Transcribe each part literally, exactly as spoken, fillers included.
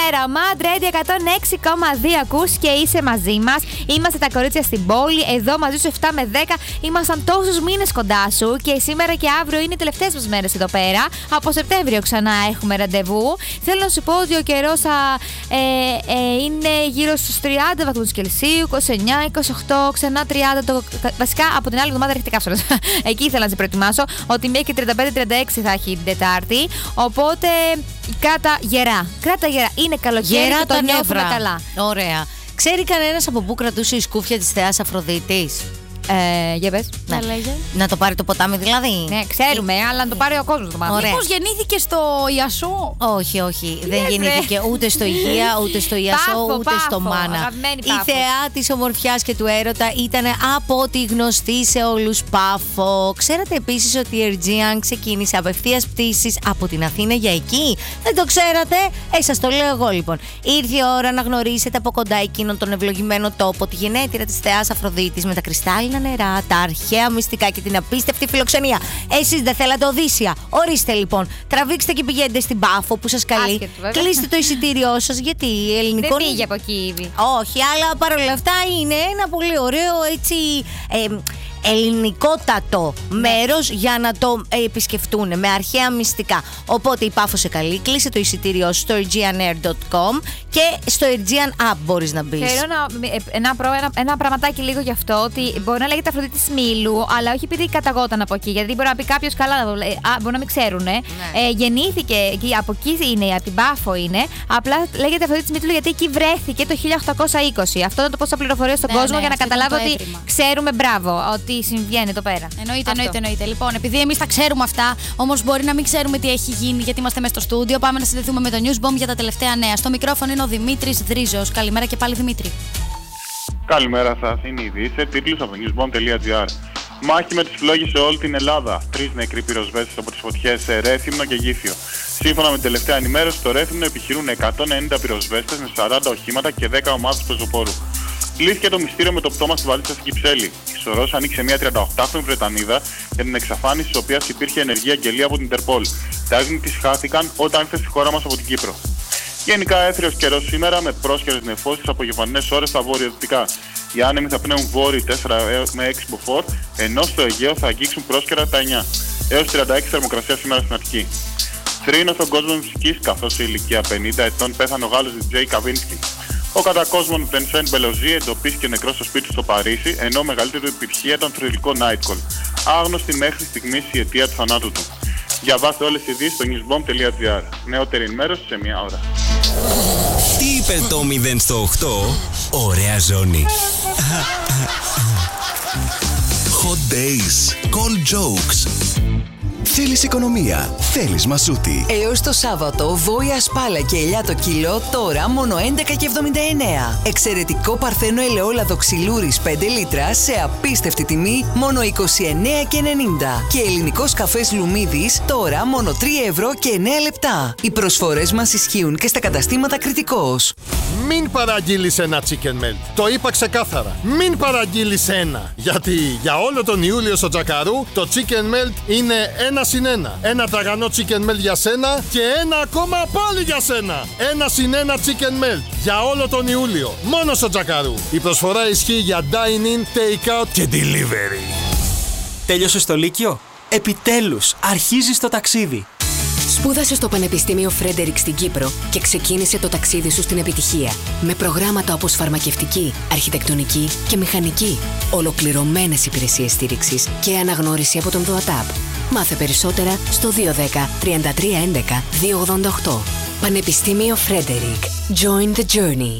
αέρα. Mad Radio εκατόν έξι κόμμα δύο ακούς και είσαι μαζί μας. Είμαστε τα κορίτσια στην πόλη, εδώ μαζί σου επτά με δέκα. Ήμασταν τόσους μήνες κοντά σου και σήμερα και αύριο είναι οι τελευταίες μας μέρες εδώ πέρα. Από Σεπτέμβριο ξανά έχουμε ραντεβού. Θέλω να σου πω ότι ο καιρός θα ε, ε, είναι γύρω στους τριάντα βαθμούς Κελσίου, είκοσι εννιά, είκοσι οκτώ, ξανά τριάντα. Το, βασικά από την άλλη εβδομάδα έρχεται καύσωνας. Εκεί ήθελα να σε προετοιμάσω ότι μέχρι τριάντα πέντε τριάντα έξι θα έχει την Τετάρτη. Οπότε κράτα γερά. Κράτα γερά. Είναι καλοκαίρι γερά και το τα νιώθουμε νεύρα. καλά. Ωραία. Ξέρει κανένας από πού κρατούσε η σκούφια της θεάς Αφροδίτης? Ε, για πες. Να, να το πάρει το ποτάμι δηλαδή. Ναι, ξέρουμε, αλλά να το πάρει ο κόσμος το μάθημα. Μήπως γεννήθηκε στο Ιασό? Όχι, όχι. Τι δεν λες, γεννήθηκε ούτε στο Υγεία, ούτε στο Ιασό, Πάφο, ούτε πάφο, στο Μάνα. αγαπημένη Η Πάφος. θεά της ομορφιάς και του έρωτα ήταν από ό,τι γνωστή σε όλους Πάφο. Ξέρατε επίσης ότι η Aegean ξεκίνησε απευθείας πτήσεις από την Αθήνα για εκεί? Δεν το ξέρατε? Ε, σας το λέω εγώ λοιπόν. Ήρθε η ώρα να γνωρίσετε από κοντά εκείνον τον ευλογημένο τόπο, τη γενέτειρα της θεάς Αφροδίτης με τα κρυστάλλινα νερά, τα αρχαία μυστικά και την απίστευτη φιλοξενία. Εσείς δεν θέλατε Οδύσσια? Ορίστε λοιπόν, τραβήξτε και πηγαίνετε στην Πάφο που σας καλεί. Άσχετο, Κλείστε το εισιτήριό σας, γιατί ελληνικό. Δεν πήγε από εκεί ήδη. Όχι, αλλά παρόλα αυτά είναι ένα πολύ ωραίο έτσι. Ε, ελληνικότατο μέρος για να το ε, επισκεφτούν με αρχαία μυστικά. Οπότε η Πάφο σε καλεί, κλείσε το εισιτήριό σου στο aegean air dot com και στο Aegean App μπορείς να μπεις. Θέλω να, ένα, προ, ένα, ένα πραγματάκι λίγο γι' αυτό, ότι μπορεί να λέγεται Αφροδίτης Μήλου, αλλά όχι επειδή καταγόταν από εκεί. Γιατί μπορεί να πει κάποιος καλά, α, μπορεί να μην ξέρουν. Ναι. Ε, γεννήθηκε εκεί, από εκεί είναι, από την Πάφο είναι. Απλά λέγεται Αφροδίτης Μήλου γιατί εκεί βρέθηκε το χίλια οκτακόσια είκοσι. Αυτό να το πω σαν πληροφορία στον ναι, κόσμο ναι, για να καταλάβω ότι έτοιμα. Ξέρουμε, μπράβο, ότι συμβαίνει εδώ πέρα. Εννοείται, εννοείται, εννοείται. Λοιπόν, επειδή εμείς τα ξέρουμε αυτά, όμως μπορεί να μην ξέρουμε τι έχει γίνει γιατί είμαστε μέσα στο στούντιο, πάμε να συνδεθούμε με το News Bomb για τα τελευταία νέα. Στο μικρόφωνο είναι ο Δημήτρης Δρίζος. Καλημέρα και πάλι, Δημήτρη. Καλημέρα σας, είναι η Ειδήση, τίτλους από newsbomb τελεία gr. Μάχη με τις φλόγες σε όλη την Ελλάδα. Τρεις νεκροί πυροσβέστες από τις φωτιές σε Ρέθυμνο και Γήθιο. Σύμφωνα με την τελευταία ενημέρωση, στο Ρέθυμνο επιχειρούν εκατόν ενενήντα πυροσβέστες με σαράντα οχήματα και δέκα ομάδες πεζοπόρου. Λύθηκε το μυστήριο με το πτώμα στη βαλίτσα στην Κυψέλη. Η Σωρός ανοίξε μια τριανταοκτάχρονη Βρετανίδα για την εξαφάνιση της οποίας υπήρχε ενεργή αγγελία από την Ιντερπόλ. Τα έγνη της χάθηκαν όταν ήρθε στη χώρα μας από την Κύπρο. Γενικά έθριος καιρός σήμερα με πρόσκαιρες νεφώσεις τις απογευματινές ώρες στα βορειοδυτικά. Οι άνεμοι θα πνέουν βόρειοι τέσσερα με έξι μποφόρ, ενώ στο Αιγαίο θα αγγίξουν πρόσκαιρα τα εννιά. Έως τριάντα έξι θερμοκρασία σήμερα στην Αττική. Θρήνο στον κόσμο μουσικής, καθώς σε ηλικία πενήντα ετών πέθανε ο Γάλλος ντι τζέι Καβίνσκι. Ο κατακόσμων Vincent Μπελοζή εντοπίστηκε νεκρός στο σπίτι του στο Παρίσι, ενώ μεγαλύτερη επιτυχία ήταν θρυλικό Nightcall. Άγνωστη μέχρι στιγμής η αιτία του θανάτου του. Διαβάστε όλες τις ειδήσεις στο newsbomb τελεία gr. Νεότερη ενημέρωση σε μία ώρα. Τι είπε το μηδέν στο οκτώ? Ωραία ζώνη. Hot days. Cold jokes. Θέλεις οικονομία, θέλεις μασούτη. Έως το Σάββατο, βόηα σπάλα και ελιά το κιλό, τώρα μόνο έντεκα και εβδομήντα εννέα. Εξαιρετικό παρθένο ελαιόλαδο ξυλούρης πέντε λίτρα σε απίστευτη τιμή, μόνο είκοσι εννέα και ενενήντα. Και ελληνικός καφές Λουμίδης, τώρα μόνο τρία ευρώ και εννέα λεπτά. Οι προσφορές μας ισχύουν και στα καταστήματα Κρητικός. Μην παραγγείλεις ένα chicken melt. Το είπα ξεκάθαρα. Μην παραγγείλεις ένα. Γιατί για όλο τον Ιούλιο στο Τζακαρού το chicken melt είναι ένα συν ένα. Ένα τραγανό chicken melt για σένα και ένα ακόμα πάλι για σένα. Ένα συν ένα chicken melt για όλο τον Ιούλιο. Μόνο στο Τζακαρού. Η προσφορά ισχύει για dine-in, take-out και delivery. Τέλειωσες το Λύκειο? Επιτέλους, αρχίζεις το ταξίδι. Σπούδασε στο Πανεπιστήμιο Φρέντερικ στην Κύπρο και ξεκίνησε το ταξίδι σου στην επιτυχία. Με προγράμματα όπως φαρμακευτική, αρχιτεκτονική και μηχανική. Ολοκληρωμένες υπηρεσίες στήριξης και αναγνώριση από τον ΔΟΑΤΑΠ. Μάθε περισσότερα στο δύο ένα μηδέν τρία τρία ένα ένα δύο ογδόντα οκτώ. Πανεπιστήμιο Φρέντερικ. Join the journey.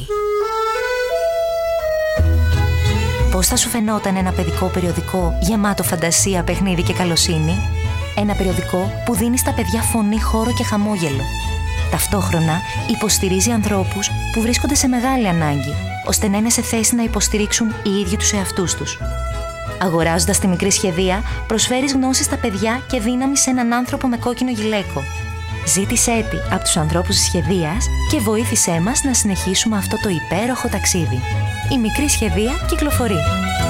Πώς θα σου φαινόταν ένα παιδικό περιοδικό γεμάτο φαντασία, παιχνίδι και καλοσύνη? Ένα περιοδικό που δίνει στα παιδιά φωνή, χώρο και χαμόγελο. Ταυτόχρονα υποστηρίζει ανθρώπους που βρίσκονται σε μεγάλη ανάγκη, ώστε να είναι σε θέση να υποστηρίξουν οι ίδιοι τους εαυτούς τους. Αγοράζοντας τη μικρή σχεδία, προσφέρεις γνώσεις στα παιδιά και δύναμη σε έναν άνθρωπο με κόκκινο γυλαίκο. Ζήτησέ τη από τους ανθρώπους της σχεδίας και βοήθησέ μας να συνεχίσουμε αυτό το υπέροχο ταξίδι. Η μικρή σχεδία κυκλοφορεί.